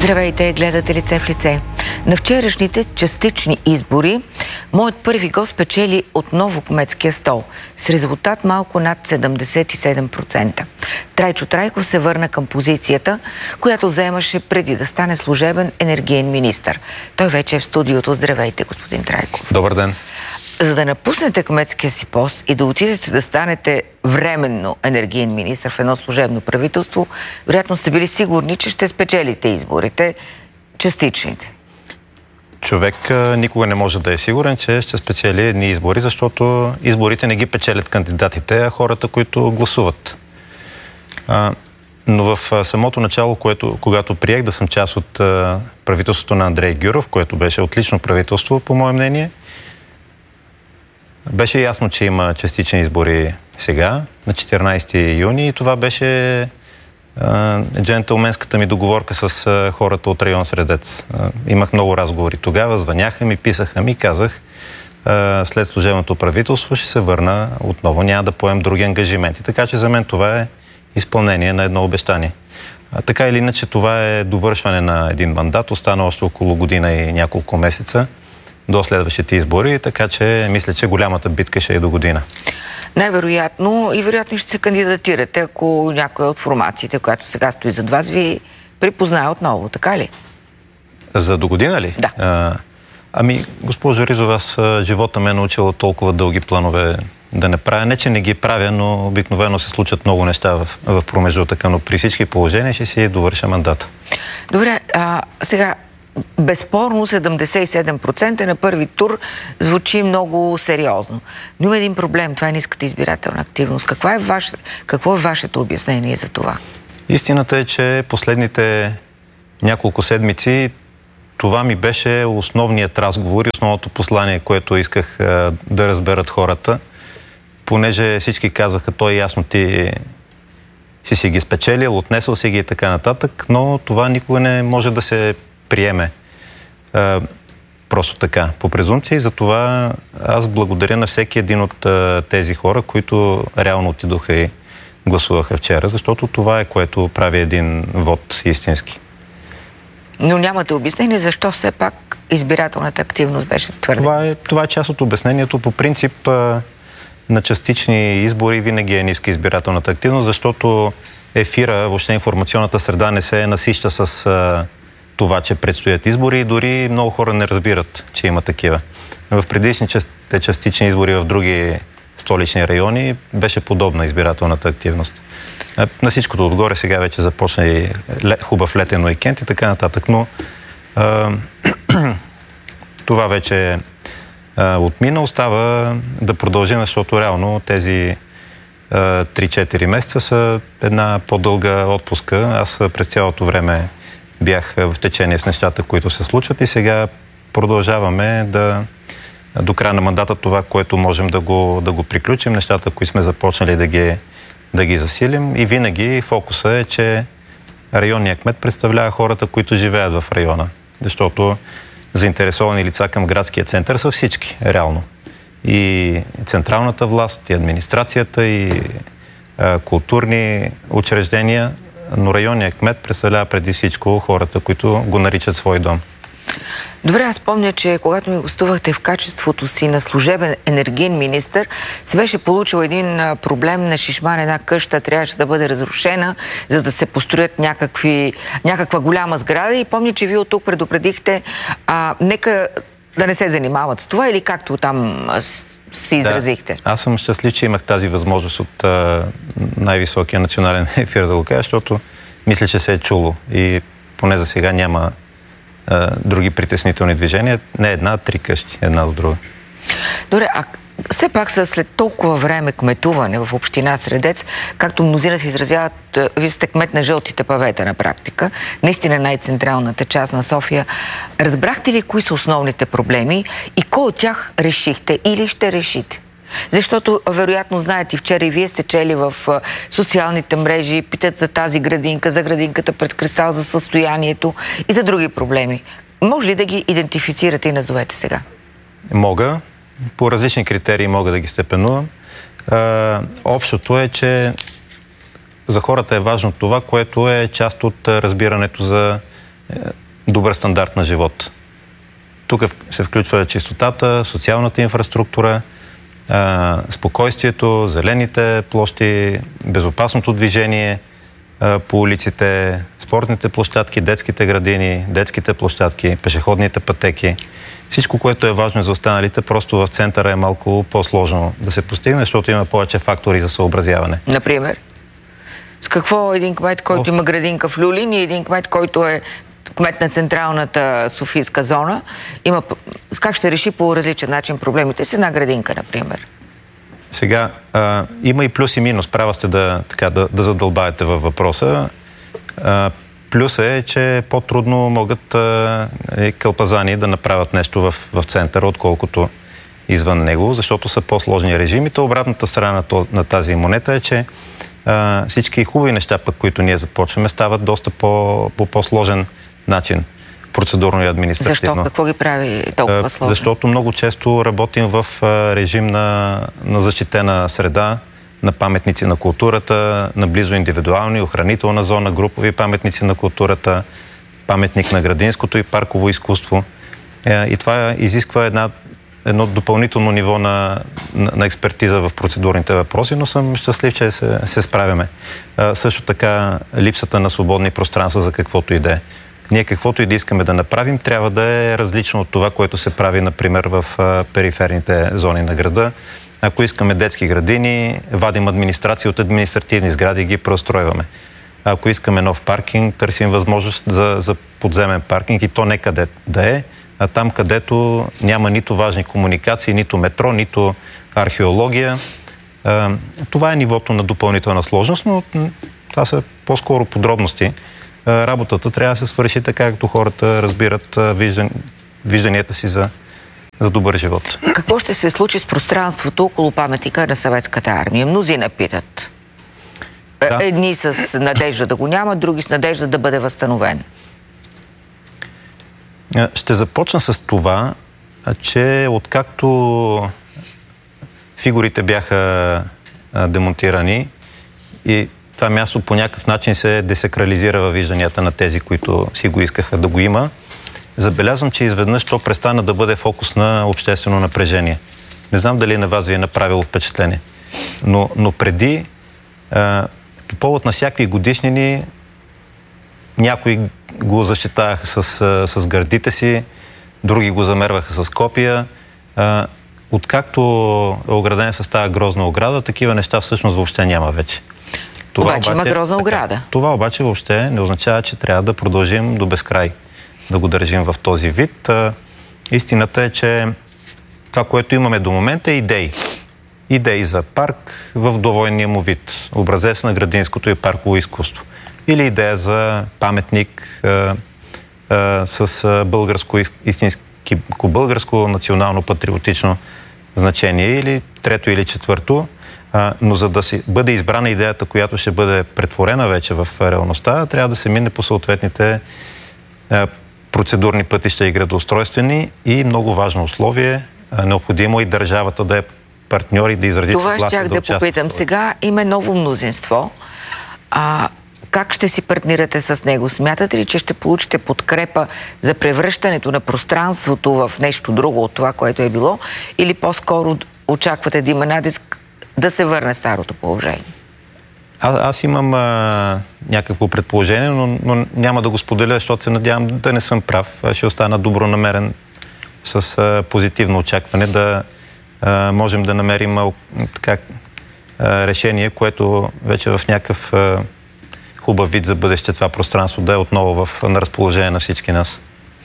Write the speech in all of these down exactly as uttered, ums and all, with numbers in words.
Здравейте, гледате Лице в лице. На вчерашните частични избори моят първи гост печели отново кметския стол с резултат малко над седемдесет и седем процента. Трайчо Трайков се върна към позицията, която заемаше преди да стане служебен енергиен министър. Той вече е в студиото. Здравейте, господин Трайков. Добър ден. За да напуснете кметския си пост и да отидете да станете временно енергиен министър в едно служебно правителство, вероятно сте били сигурни, че ще спечелите изборите, частичните. Човек а, никога не може да е сигурен, че ще спечели едни избори, защото изборите не ги печелят кандидатите, а хората, които гласуват. А, но в а, самото начало, което, когато приех да съм част от а, правителството на Андрей Гюров, което беше отлично правителство, по мое мнение, беше ясно, че има частични избори сега, на четиринайсети юни, и това беше а, джентълменската ми договорка с а, хората от район Средец. А, имах много разговори тогава, звъняха ми, писаха ми, казах, а, след служебното правителство ще се върна отново, няма да поем други ангажименти. Така че за мен това е изпълнение на едно обещание. А, така или иначе това е довършване на един мандат, остана още около година и няколко месеца до следващите избори, така че мисля, че голямата битка ще е до година. Най-вероятно и вероятно ще се кандидатирате, ако някоя от формациите, която сега стои зад вас, ви припознае отново, така ли? За до година ли? Да. А, ами, госпожо Ризова, аз живота ме е научила толкова дълги планове да не правя. Не, че не ги правя, но обикновено се случат много неща в, в промеждутъка, но при всички положения ще си довърша мандата. Добре, а, сега безспорно седемдесет и седем процента на първи тур звучи много сериозно. Но има един проблем, това е ниската избирателна активност. Каква е ваше, какво е вашето обяснение за това? Истината е, че последните няколко седмици това ми беше основният разговор и основното послание, което исках а, да разберат хората, понеже всички казаха, той ясно ти си си ги спечелил, отнесъл си ги и така нататък, но това никога не може да се приеме а, просто така, по презумпция, и затова аз благодаря на всеки един от а, тези хора, които реално отидоха и гласуваха вчера, защото това е, което прави един вод истински. Но нямате обяснение защо все пак избирателната активност беше твърде. Това е, това е част от обяснението. По принцип а, на частични избори винаги е ниска избирателната активност, защото ефира, въобще информационната среда не се насища с а, това, че предстоят избори, и дори много хора не разбират, че има такива. В предишните частични избори в други столични райони беше подобна избирателната активност. На всичкото отгоре сега вече започна и хубав летен уикенд и така нататък, но а, това вече а, отмина. Остава да продължим, защото реално тези а, три-четири месеца са една по-дълга отпуска. Аз през цялото време бях в течение с нещата, които се случват, и сега продължаваме да до края на мандата това, което можем да го, да го приключим, нещата, които сме започнали да ги, да ги засилим, и винаги фокуса е, че районният кмет представлява хората, които живеят в района, защото заинтересовани лица към градския център са всички, реално. И централната власт, и администрацията, и а, културни учреждения, но районният кмет представлява преди всичко хората, които го наричат свой дом. Добре, аз помня, че когато ми гостувахте в качеството си на служебен енергиен министър, се беше получил един проблем на Шишман. Една къща трябваше да бъде разрушена, за да се построят някакви, някаква голяма сграда, и помня, че вие от тук предупредихте а, нека да не се занимават с това, или както там се изразихте. Да, аз съм щастлив, че имах тази възможност от а, най-високия национален ефир да го кажа, защото мисля, че се е чуло и поне за сега няма а, други притеснителни движения. Не една, а три къщи, една до друга. Добре, а все пак след толкова време кметуване в община Средец, както мнозина се изразяват, вие сте кмет на жълтите павета на практика, наистина най-централната част на София. Разбрахте ли кои са основните проблеми и кой от тях решихте или ще решите? Защото, вероятно, знаете, вчера и вие сте чели в социалните мрежи, питат за тази градинка, за градинката пред Кристал, за състоянието и за други проблеми. Може ли да ги идентифицирате и назовете сега? Мога. По различни критерии мога да ги степенувам. А, общото е, че за хората е важно това, което е част от разбирането за добър стандарт на живот. Тук се включва чистотата, социалната инфраструктура, а, спокойствието, зелените площи, безопасното движение а, по улиците, спортните площадки, детските градини, детските площадки, пешеходните пътеки. Всичко, което е важно за останалите, просто в центъра е малко по-сложно да се постигне, защото има повече фактори за съобразяване. Например? С какво един кмет, който О. има градинка в Люлин, и един кмет, който е кмет на централната софийска зона, има, как ще реши по различен начин проблемите с една градинка, например? Сега, а, има и плюс и минус. Права сте да, така, да, да задълбаете във въпроса. А, плюс е, че по-трудно могат а, кълпазани да направят нещо в, в центъра, отколкото извън него, защото са по-сложни режимите. Обратната страна на тази монета е, че а, всички хубави неща, пък, които ние започваме, стават доста по, по по-сложен начин, процедурно и административно. Защо? Какво ги прави толкова сложно? Защото много често работим в режим на, на защитена среда, на паметници на културата, наблизо индивидуални, охранителна зона, групови паметници на културата, паметник на градинското и парково изкуство. И това изисква една, едно допълнително ниво на, на, на експертиза в процедурните въпроси, но съм щастлив, че се, се справяме. А, също така липсата на свободни пространства за каквото и да е. Ние каквото и да искаме да направим, трябва да е различно от това, което се прави, например, в а, периферните зони на града. Ако искаме детски градини, вадим администрация от административни сгради и ги преустройваме. Ако искаме нов паркинг, търсим възможност за, за подземен паркинг и то не къде да е, а там, където няма нито важни комуникации, нито метро, нито археология. А, това е нивото на допълнителна сложност, но това са по-скоро подробности. А, работата трябва да се свърши така, както хората разбират а, виждан, вижданията си за, за добър живот. Какво ще се случи с пространството около паметника на Съветската армия? Мнозина питат. Да. Едни с надежда да го няма, други с надежда да бъде възстановен. Ще започна с това, че откакто фигурите бяха демонтирани и това място по някакъв начин се десакрализира във вижданията на тези, които си го искаха да го има, забелязвам, че изведнъж то престана да бъде фокус на обществено напрежение. Не знам дали на вас ви е направило впечатление, но, но преди по повод на всякакви годишнини някои го защитаваха с, с гърдите си, други го замерваха с копия. А, откакто е ограден с тази грозна ограда, такива неща всъщност въобще няма вече. Това обаче, обаче има грозна ограда. Така, това обаче въобще не означава, че трябва да продължим до безкрай да го държим в този вид. А, истината е, че това, което имаме до момента е идеи. Идеи за парк в довойния му вид. Образец на градинското и парково изкуство. Или идея за паметник а, а, с българско, истинско българско национално-патриотично значение. Или трето или четвърто. А, но за да си бъде избрана идеята, която ще бъде претворена вече в реалността, трябва да се мине по съответните а, процедурни пътища и градоустройствени и много важно условие, а, необходимо и държавата да е партньори, да изрази съгласие да участва. Това щях да попитам. Сега има ново мнозинство. А как ще си партнирате с него? Смятате ли, че ще получите подкрепа за превръщането на пространството в нещо друго от това, което е било? Или по-скоро очаквате да има натиск да се върне старото положение? А, аз имам а, някакво предположение, но, но няма да го споделя, защото се надявам да не съм прав. Ще остана добронамерен с а, позитивно очакване да а, можем да намерим а, така, а, решение, което вече в някакъв а, хубав вид за бъдеще това пространство да е отново в, на разположение на всички нас.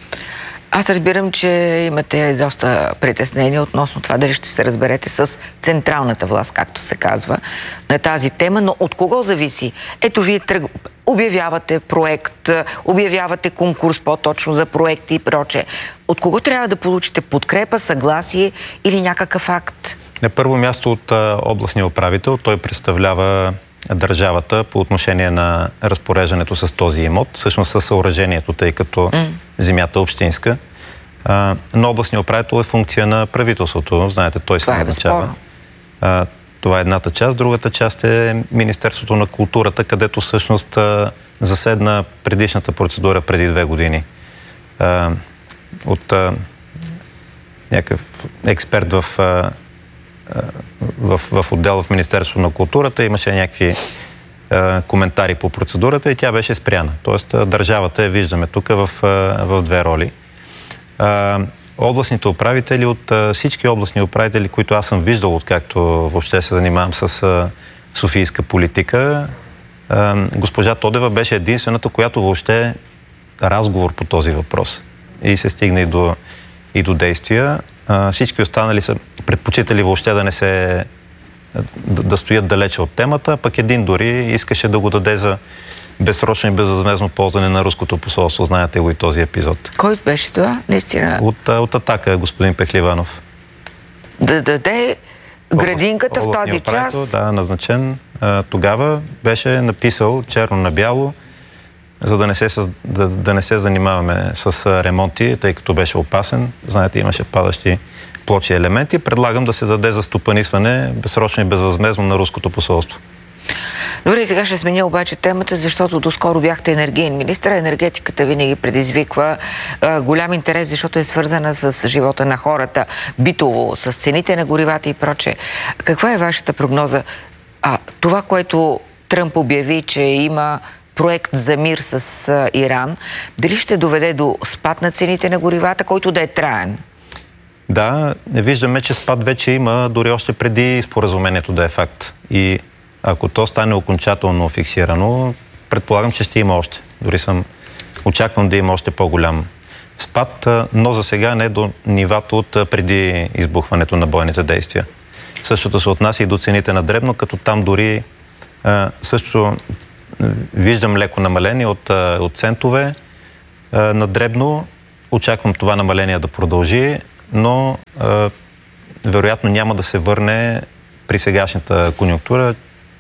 Аз разбирам, че имате доста притеснения относно това дали ще се разберете с централната власт, както се казва, на тази тема, но от кого зависи? Ето вие тръг... обявявате проект, обявявате конкурс по-точно за проекти и прочее. От кого трябва да получите подкрепа, съгласие или някакъв акт? На първо място от а, областния управител. Той представлява държавата по отношение на разпореждането с този имот, всъщност със съоръжението, тъй като mm. земята е общинска. А, но областният управител е функция на правителството. Знаете, той се назначава. Това е едната част. Другата част е Министерството на културата, където всъщност заседна предишната процедура преди две години. От някакъв експерт в, в, в отдел в Министерството на културата имаше някакви коментари по процедурата и тя беше спряна. Тоест държавата я виждаме тук в, в две роли. Областните управители, от всички областни управители, които аз съм виждал, откакто въобще се занимавам с софийска политика, госпожа Тодева беше единствената, която въобще разговор по този въпрос. И се стигна и до, и до действия. Всички останали са предпочитали въобще да не се да, да стоят далече от темата, пък един дори искаше да го даде за безсрочно и безвъзмездно ползване на руското посолство. Знаете го и този епизод. Кой беше това? Наистина. От, от Атака, господин Пехливанов. Да даде градинката в тази част? Да, назначен. Тогава беше написал черно на бяло, за да не се, да, да не се занимаваме с ремонти, тъй като беше опасен. Знаете, имаше падащи плочи елементи. Предлагам да се даде за стопанисване безсрочно и безвъзмездно на руското посолство. Добре, сега ще сменя обаче темата, защото доскоро бяхте енергиен министър. Енергетиката винаги предизвиква а, голям интерес, защото е свързана с живота на хората, битово, с цените на горивата и прочее. Каква е вашата прогноза? А, това, което Тръмп обяви, че има проект за мир с а, Иран, дали ще доведе до спад на цените на горивата, който да е траен? Да, виждаме, че спад вече има, дори още преди споразумението да е факт. И ако то стане окончателно фиксирано, предполагам, че ще има още. Дори съм очаквам да има още по-голям спад, но за сега не до нивата от преди избухването на бойните действия. Същото се отнася и до цените на дребно, като там дори също виждам леко намаление от, от центове на дребно. Очаквам това намаление да продължи, но вероятно няма да се върне при сегашната конюнктура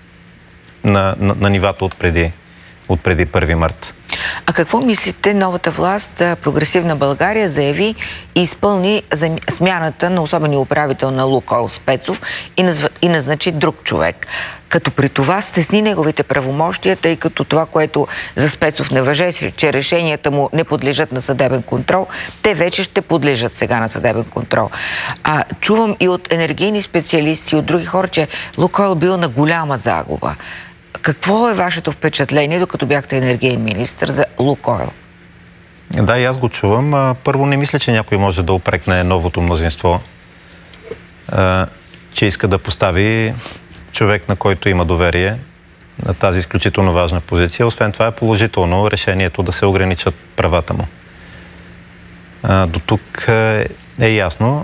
на, на, на нивата от преди, от преди първи март. А какво мислите, новата власт, Прогресивна България, заяви и изпълни смяната на особения управител на Лукойл Спецов и, назв... и назначи друг човек, като при това стесни неговите правомощия, тъй като това, което за Спецов не важеше, че решенията му не подлежат на съдебен контрол, те вече ще подлежат сега на съдебен контрол. А чувам и от енергийни специалисти, и от други хора, че Лукойл бил на голяма загуба. Какво е вашето впечатление, докато бяхте енергиен министър, за Лукойл? Да, и аз го чувам. Първо, не мисля, че някой може да упрекне новото мнозинство, че иска да постави човек, на който има доверие на тази изключително важна позиция. Освен това е положително решението да се ограничат правата му. До тук е ясно.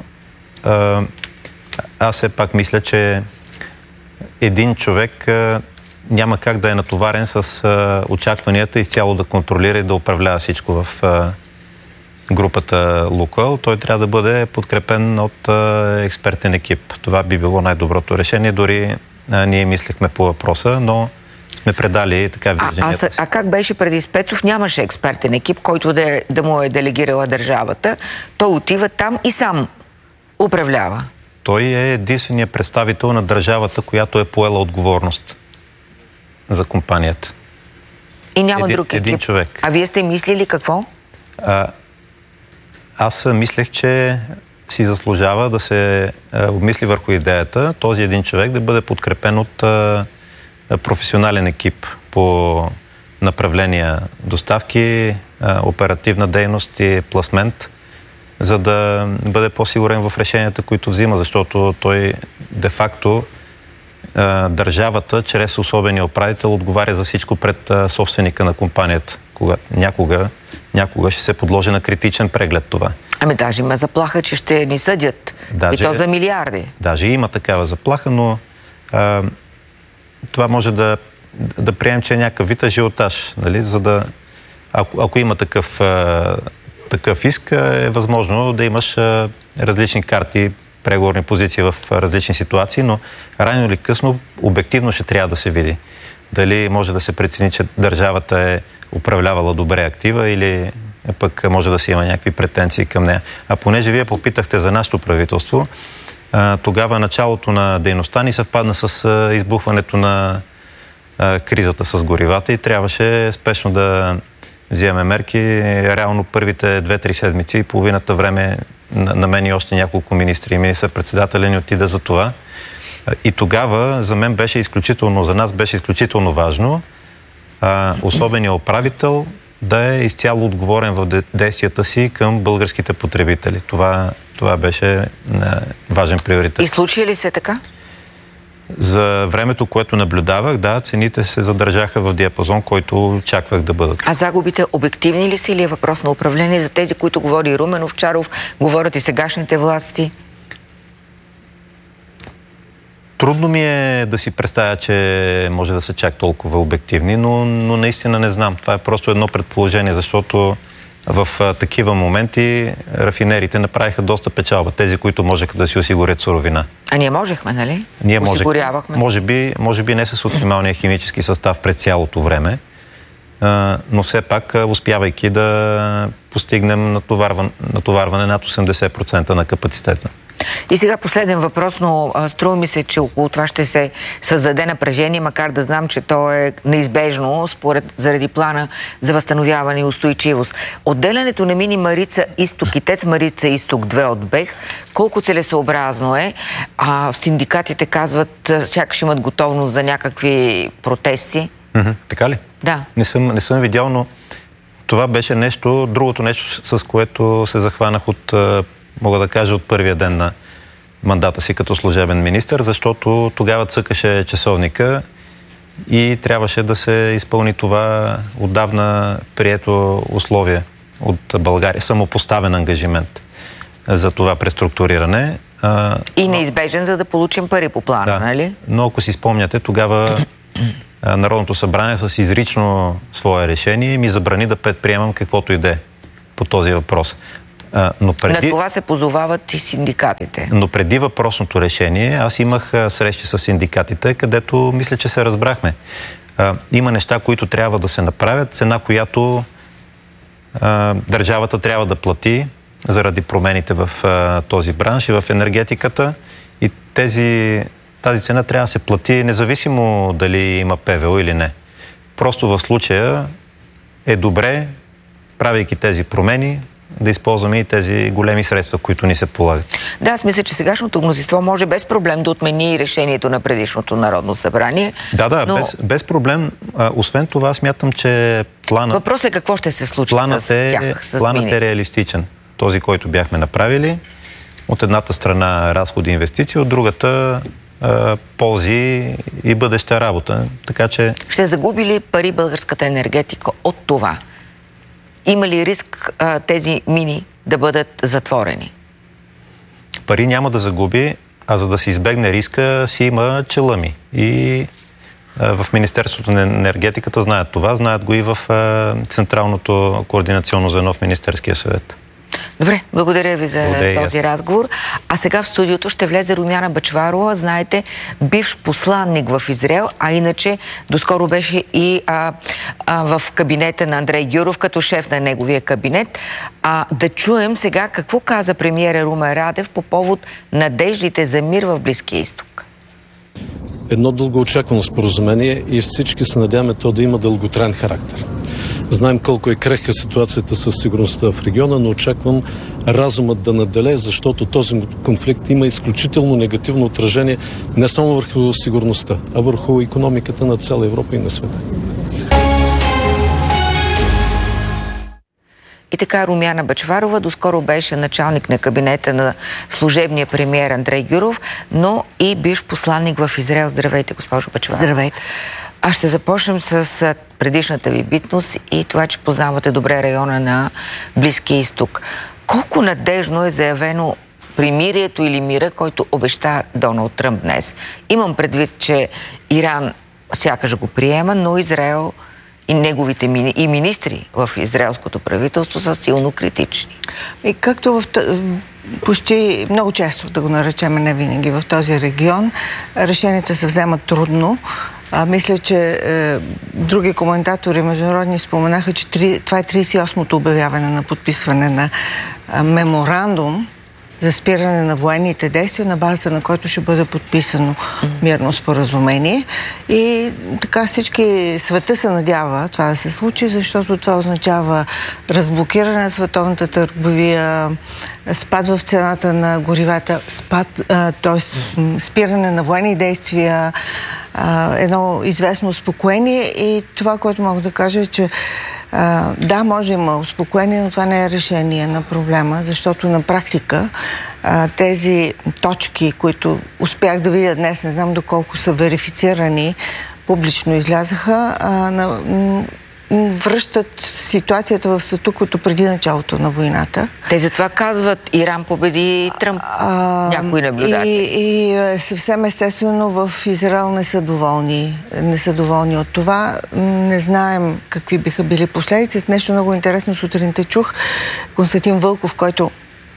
Аз все пак мисля, че един човек няма как да е натоварен с а, очакванията изцяло да контролира и да управлява всичко в а, групата Лукойл. Той трябва да бъде подкрепен от а, експертен екип. Това би било най-доброто решение. Дори а, ние мислихме по въпроса, но сме предали така вижданията. А, а, а как беше преди Спецов? Нямаше експертен екип, който да, да му е делегирала държавата. Той отива там и сам управлява. Той е единственият представител на държавата, която е поела отговорност за компанията. И няма един, друг екип. Един човек. А вие сте мислили какво? А, аз мислех, че си заслужава да се а, обмисли върху идеята този един човек да бъде подкрепен от а, професионален екип по направления доставки, а, оперативна дейност и пласмент, за да бъде по-сигурен в решенията, които взима, защото той де-факто държавата, чрез особения управител, отговаря за всичко пред а, собственика на компанията. Кога, някога, някога ще се подложи на критичен преглед това. Ами даже има заплаха, че ще ни съдят. Даже, и то за милиарди. Даже има такава заплаха, но а, това може да, да приемем, че е някакъв вид ажиотаж. Нали? За да, ако, ако има такъв, а, такъв иск, е възможно да имаш а, различни карти, преговорни позиции в различни ситуации, но рано или късно обективно ще трябва да се види дали може да се прецени, че държавата е управлявала добре актива или пък може да си има някакви претенции към нея. А понеже вие попитахте за нашето правителство, а, тогава началото на дейността ни съвпадна с а, избухването на а, кризата с горивата и трябваше спешно да вземем мерки. Реално първите две-три седмици и половината време на, на мен и още няколко министри и министър-председателя ни отида за това. И тогава за мен беше изключително, за нас беше изключително важно а, особеният управител да е изцяло отговорен в действията си към българските потребители. Това, това беше а, важен приоритет. И случи ли се така? За времето, което наблюдавах, да, цените се задържаха в диапазон, който очаквах да бъдат. А загубите обективни ли са или е въпрос на управление? За тези, които говори Румен Овчаров, говорят и сегашните власти? Трудно ми е да си представя, че може да са чак толкова обективни, но, но наистина не знам. Това е просто едно предположение, защото в а, такива моменти рафинерите направиха доста печалба. Тези, които можеха да си осигурят суровина. А ние можехме, нали? Ние осигурявахме. Може би, може би не с оптималния химически състав през цялото време, а, но все пак, успявайки да постигнем натоварване, натоварване над осемдесет процента на капацитета. И сега последен въпрос, но а, струва ми се, че около това ще се създаде напрежение, макар да знам, че то е неизбежно според, заради плана за възстановяване и устойчивост. Отделянето на мини Марица Изток и ТЕЦ Марица Изток две от БЕХ, колко целесъобразно е? А синдикатите казват, сякаш имат готовност за някакви протести. Mm-hmm. Така ли? Да. Не съм, не съм видял, но това беше нещо, другото нещо, с което се захванах от, мога да кажа, от първия ден на мандата си като служебен министър, защото тогава цъкаше часовника и трябваше да се изпълни това отдавна прието условие от България, самопоставен ангажимент за това преструктуриране. И неизбежен, за да получим пари по плана, да, нали? Но ако си спомняте, тогава Народното събрание с изрично свое решение ми забрани да предприемам каквото и да е по този въпрос. А, но преди... На това се позовават и синдикатите. Но преди въпросното решение аз имах а, срещи с синдикатите, където мисля, че се разбрахме. А, има неща, които трябва да се направят, цена, която а, държавата трябва да плати заради промените в а, този бранш и в енергетиката. И тези, тази цена трябва да се плати независимо дали има ПВО или не. Просто в случая е добре, правейки тези промени, да използваме и тези големи средства, които ни се полагат. Да, аз мисля, че сегашното мнозинство може без проблем да отмени решението на предишното Народно събрание. Да, да, но... без, без проблем. А, освен това, смятам, че планът... Въпросът е какво ще се случи планът с е, тях, с Планът мини. е реалистичен. Този, който бяхме направили. От едната страна разходи и инвестиции, от другата а, ползи и бъдеща работа. Така че... Ще загуби ли пари българската енергетика от това? Има ли риск а, тези мини да бъдат затворени? Пари няма да загуби, а за да се избегне риска си има челъми. И а, в Министерството на енергетиката знаят това, знаят го и в а, Централното координационно звено в Министерския съвет. Добре, благодаря ви за благодаря този разговор. А сега в студиото ще влезе Румяна Бъчварова, знаете, бивш посланник в Израел, а иначе доскоро беше и а, а, в кабинета на Андрей Гюров, като шеф на неговия кабинет. А, да чуем сега какво каза премиера Румен Радев по повод надеждите за мир в Близкия изток. Едно дългоочаквано споразумение и всички се надяваме то да има дълготраен характер. Знаем колко е крехка ситуацията със сигурността в региона, но очаквам разумът да наделее, защото този конфликт има изключително негативно отражение не само върху сигурността, а върху икономиката на цяла Европа и на света. И така Румяна Бъчварова доскоро беше началник на кабинета на служебния премиер Андрей Гюров, но и бивш посланник в Израел. Здравейте, госпожо Бъчварова. Здравейте. А ще започнем с предишната ви битност и това, че познавате добре района на Близкия изток. Колко надежно е заявено примирието или мира, който обеща Доналд Тръмп днес? Имам предвид, че Иран сякаш го приема, но Израел и неговите мини, и министри в израелското правителство са силно критични. И както в почти много често, да го наречем, не винаги в този регион, решенията се вземат трудно. А, мисля, че е, други коментатори международни споменаха, че три, това е тридесет и осмото обявяване на подписване на а, меморандум за спиране на военните действия, на базата на който ще бъде подписано мирно споразумение. И така всички света се надява това да се случи, защото това означава разблокиране на световната търговия, спад в цената на горивата, спад, т.е. спиране на военни действия, едно известно успокоение. И това, което мога да кажа е, че Uh, да, може да има успокоение, но това не е решение на проблема, защото на практика uh, тези точки, които успях да видя днес, не знам доколко са верифицирани, публично излязаха, uh, на, връщат ситуацията в статуквото преди началото на войната. Те затова казват, Иран победи Тръмп. А, някои наблюдатели. И, и съвсем естествено в Израел не са доволни. Не са доволни от това. Не знаем какви биха били последици. Нещо много интересно сутринта чух Константин Вълков, който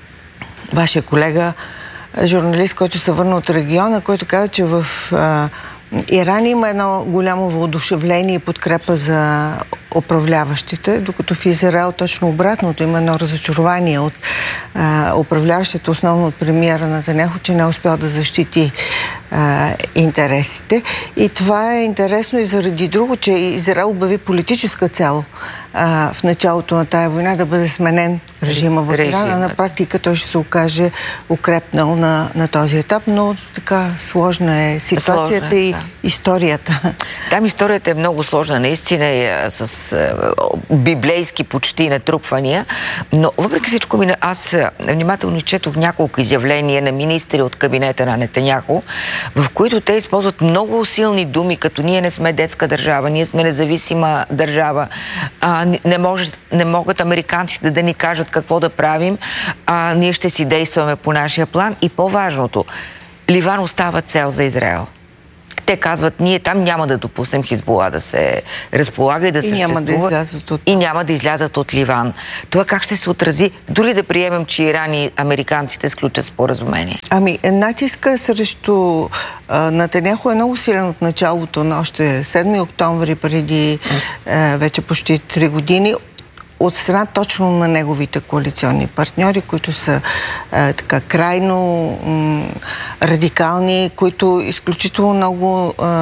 вашия колега, журналист, който се върна от региона, който каза, че в а, Иран има едно голямо въодушевление и подкрепа за управляващите, докато в Израел точно обратното, има едно разочарование от а, управляващите, основно от премиера Нетаняху, че не е успял да защити а, интересите. И това е интересно и заради друго, че Израел обяви политическа цел а, в началото на тая война да бъде сменен режима в Иран, а на практика той ще се окаже укрепнал на, на този етап, но така сложна е ситуацията сложна, и да. историята. Там историята е много сложна, наистина е с библейски почти натрупвания, но въпреки всичко аз внимателно четох няколко изявления на министри от кабинета на Нетаняху, в които те използват много силни думи, като ние не сме детска държава, ние сме независима държава, а, не, може, не могат американците да ни кажат какво да правим, а ние ще си действаме по нашия план и по-важното, Ливан остава цел за Израел. Те казват, ние там няма да допуснем Хизбула да се разполага и да и съществува. Няма да излязат от... И няма да излязат от Ливан. Това как ще се отрази? Дори да приемем, че Иран и американците сключат споразумение. Ами, натиска срещу Нетаняху е много силен от началото на още седми октомври, преди е, вече почти три години. От страна точно на неговите коалиционни партньори, които са е, така крайно м, радикални, които изключително много е,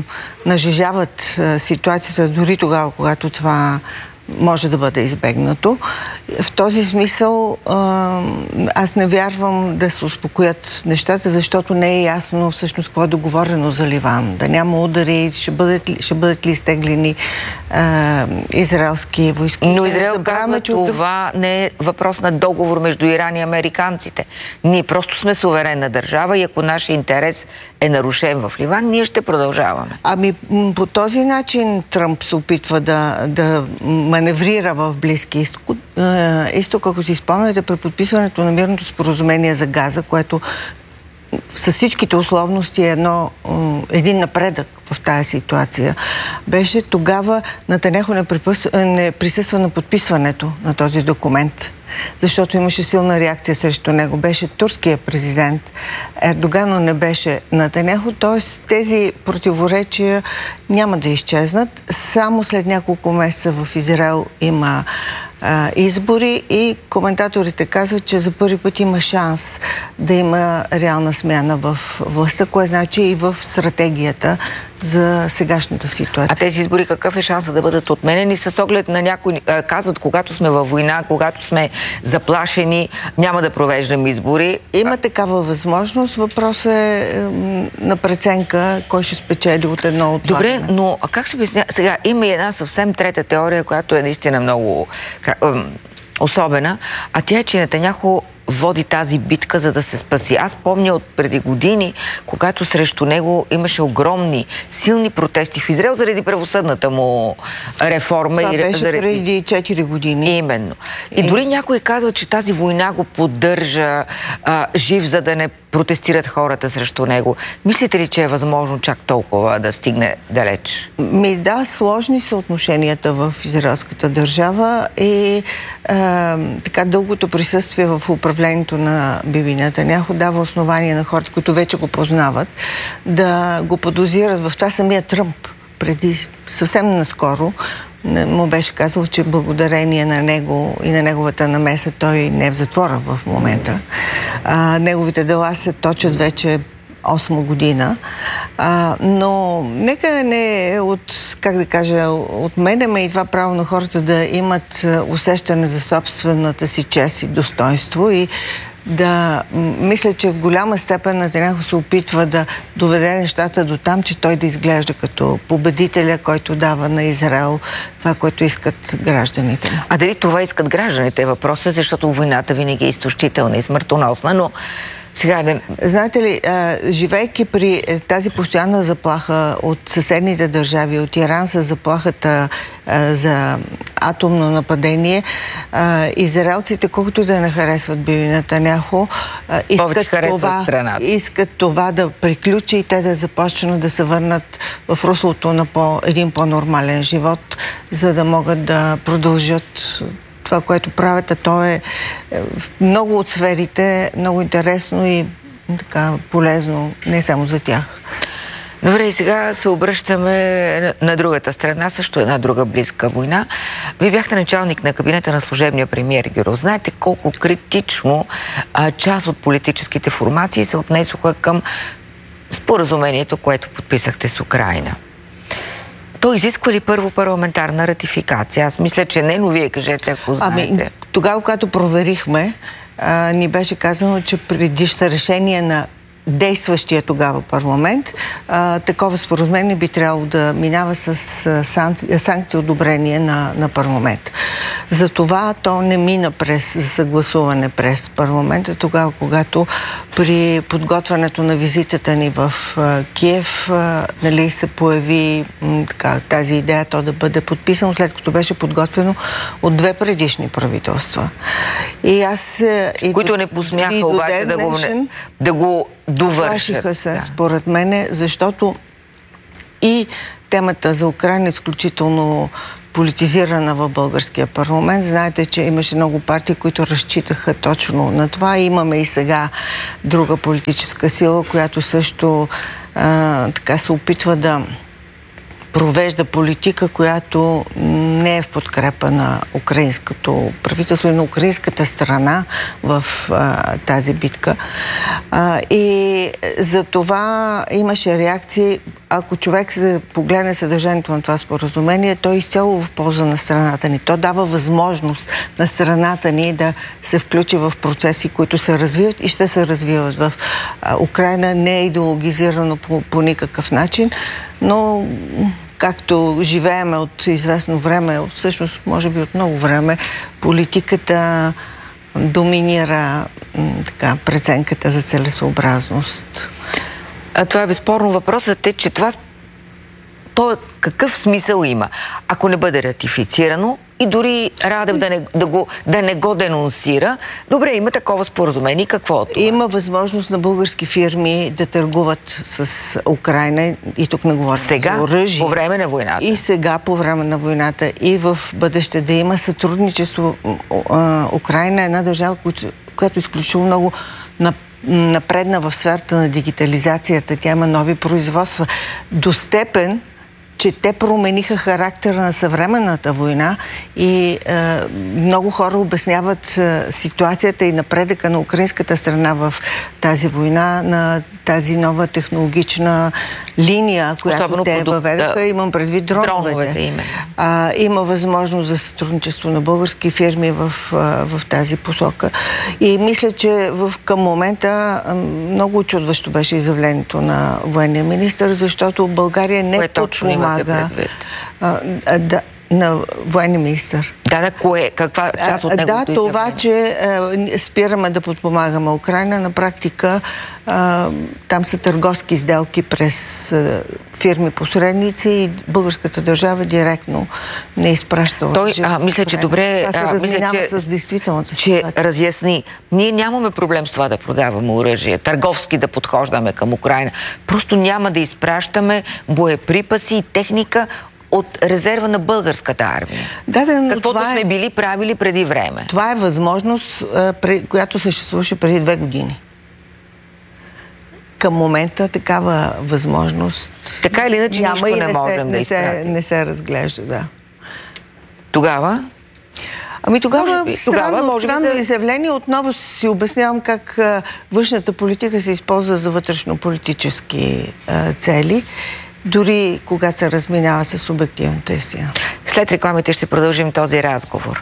нажежават е, ситуацията дори тогава, когато това може да бъде избегнато. В този смисъл аз не вярвам да се успокоят нещата, защото не е ясно всъщност какво е договорено за Ливан. Да няма удари, ще бъдат, ще бъдат ли изтеглени а, израелски войски. Но Израел казва, че това не е въпрос на договор между Иран и американците. Ние просто сме суверенна държава и ако нашия интерес е нарушен в Ливан, ние ще продължаваме. Ами по този начин Тръмп се опитва да, да маневрира в Близки изток. Изток, ако си спомняте, при подписването на мирното споразумение за Газа, което с всичките условности е едно, един напредък в тази ситуация, беше тогава Нетаняху не, не присъства на подписването на този документ, защото имаше силна реакция срещу него. Беше турският президент Ердоган, но не беше Нетаняху, т.е. тези противоречия няма да изчезнат. Само след няколко месеца в Израел има а, избори и коментаторите казват, че за първи път има шанс да има реална смяна в властта, кое значи и в стратегията за сегашната ситуация. А тези избори какъв е шансът да бъдат отменени с оглед на някои казват, когато сме във война, когато сме заплашени, няма да провеждаме избори? Има такава възможност. Въпросът е на преценка кой ще спечели от едно от това. Добре, но как се обясня? Сега има и една съвсем трета теория, която е наистина много особена, а тя е, че Нетаняху води тази битка, за да се спаси. Аз помня от преди години, когато срещу него имаше огромни, силни протести в Израел заради правосъдната му реформа. Това и беше заради... преди четири години. Именно. И, и дори някой казва, че тази война го поддържа а, жив, за да не протестират хората срещу него. Мислите ли, че е възможно чак толкова да стигне далеч? Ми да, сложни са отношенията в израелската държава и а, така дългото присъствие в управлението на Биби Нетаняху дава основание на хората, които вече го познават, да го подозират в това. Самия Тръмп преди съвсем наскоро му беше казал, че благодарение на него и на неговата намеса той не е в затвора в момента. А, неговите дела се точат вече осма година. А, но нека не от, как да кажа, от мене, ме и това право на хората да имат усещане за собствената си чест и достоинство и да мисля, че в голяма степен Нетаняху се опитва да доведе нещата до там, че той да изглежда като победителя, който дава на Израел това, което искат гражданите. А дали това искат гражданите е въпросът, защото войната винаги е изтощителна и смъртоносна, но сега да... Знаете ли, живейки при тази постоянна заплаха от съседните държави, от Иран с заплахата за атомно нападение, израелците, колкото да не харесват Биби Нетаняху, искат това, искат това да приключи и те да започнат да се върнат в руслото на по, един по-нормален живот, за да могат да продължат това, което правят, а то е в много от сферите много интересно и така полезно, не само за тях. Добре, и сега се обръщаме на другата страна, също една друга близка война. Вие бяхте началник на кабинета на служебния премиер Гюров. Знаете колко критично а, част от политическите формации се отнесоха към споразумението, което подписахте с Украйна. То изисква ли първо парламентарна ратификация? Аз мисля, че не, но вие кажете, ако знаете. Ами, тогава, когато проверихме, а, ни беше казано, че предишно решение на действащия тогава парламент, а, такова споразумение би трябвало да минава с санкции, санкции одобрение на, на парламент. Затова то не мина през съгласуване през парламента, тогава, когато при подготвянето на визитата ни в а, Киев а, нали, се появи м, така, тази идея то да бъде подписано, след като беше подготвено от две предишни правителства. И аз... И които до, не посмяха обаче да го, да го довършиха се, да. Според мене, защото и темата за Украйна е изключително политизирана в българския парламент. Знаете, че имаше много партии, които разчитаха точно на това. Имаме и сега друга политическа сила, която също а, така се опитва да провежда политика, която не е в подкрепа на украинското правителство и на украинската страна в а, тази битка. А, и за това имаше реакции. Ако човек се погледне съдържанието на това споразумение, то е изцяло в полза на страната ни. То дава възможност на страната ни да се включи в процеси, които се развиват и ще се развиват в а, Украйна. Не е идеологизирано по, по никакъв начин, но както живееме от известно време, всъщност може би от много време, политиката доминира така, преценката за целесообразност. А това е безспорно. Въпросът е, че това то какъв смисъл има, ако не бъде ратифицирано и дори Радев да не, да го, да не го денонсира. Добре, има такова споразумение. Какво от това? Има възможност на български фирми да търгуват с Украйна и тук не говорим сега, за оръжие. По време на войната. И сега по време на войната и в бъдеще да има сътрудничество. Украйна е една държава, която е изключително много напредна в сферата на дигитализацията. Тя има нови производства. До степен, че те промениха характера на съвременната война и е, много хора обясняват е, ситуацията и напредъка на украинската страна в тази война, на тази нова технологична линия, която особено те продукт, въведаха. Да, имам предвид дроновете. дроновете а, има възможност за сътрудничество на български фирми в, в тази посока. И мисля, че в, към момента много очудващо беше изявлението на военния министър, защото България не Кое точно имате предвид? А, а, да, на военния министър. Да, да, кое? Каква част от него? Да, това, че е, спираме да подпомагаме Украйна, на практика е, там са търговски сделки през е, фирми-посредници и българската държава директно не изпраща. Той, а, мисля, че добре... Това се разминава с действителната че разясни. Ние нямаме проблем с това да продаваме оръжие, търговски да подхождаме към Украйна. Просто няма да изпращаме боеприпаси и техника от резерва на българската армия. Да, да, но каквото сме е... били правили преди време. Това е възможност, която съществуваше преди две години. Към момента такава възможност така или иначе няма нищо и не, не можем се, да изпратим. Не се, не се разглежда, да. Тогава... Ами тогава, би, странно, тогава може странно да... изявление. Отново си обяснявам как а, външната политика се използва за вътрешно-политически а, цели, дори когато се разминава с субективната истина. След рекламите ще продължим този разговор.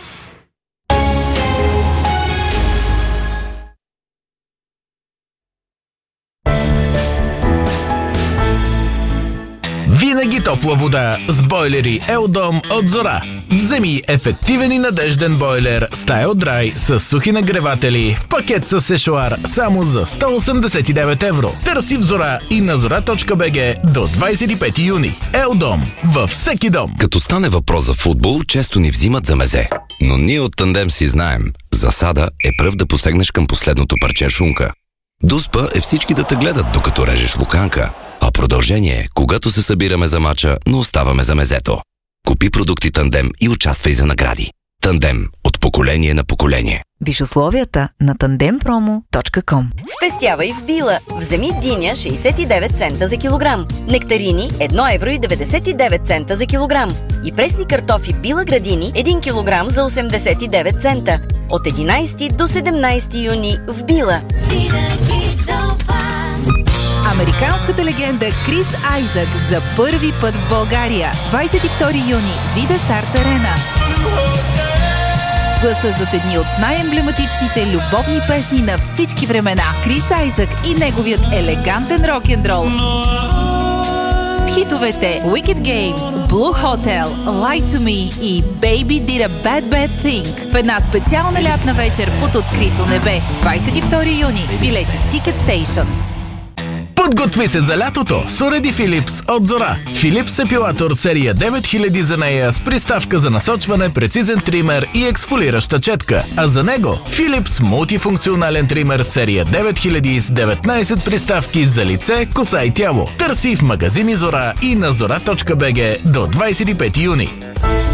Винаги топла вода с бойлери Елдом от Зора. Вземи ефективен и надежден бойлер Style Dry с сухи нагреватели в пакет с сешоар само за сто осемдесет и девет евро. Търси в Зора и на зора точка би джи до двадесет и пети юни. Елдом във всеки дом. Като стане въпрос за футбол, често ни взимат за мезе. Но ние от Тандем си знаем. Засада е пръв да посегнеш към последното парче шунка. Дуспа е всички да те гледат, докато режеш луканка. А продължение е, когато се събираме за мача, но оставаме за мезето. Купи продукти Тандем и участвай за награди. Тандем – от поколение на поколение. Виж условията на тандем промо точка ком. Спестявай в Била. Вземи диня шейсет и девет цента за килограм. Нектарини едно евро и деветдесет и девет цента за килограм. И пресни картофи Била Градини един килограм за осемдесет и девет цента. От единадесети до седемнадесети юни в Била. Американската легенда Крис Айзък за първи път в България. двадесет и втори юни. Видес Арт Арена. Гласа зад едни от най-емблематичните любовни песни на всички времена. Крис Айзък и неговият елегантен рок-н-рол. В хитовете Wicked Game, Blue Hotel, Lie to Me и Baby Did a Bad Bad Thing в една специална лятна вечер под открито небе. двадесет и втори юни. Билети в Ticket Station. Подготви се за лятото с уреди Philips от Зора. Philips епилатор серия девет хиляди за нея с приставка за насочване, прецизен тример и ексфолираща четка. А за него Philips мултифункционален тример серия девет хиляди с деветнадесет приставки за лице, коса и тяло. Търси в магазини Зора и на зора точка би джи до двадесет и пети юни.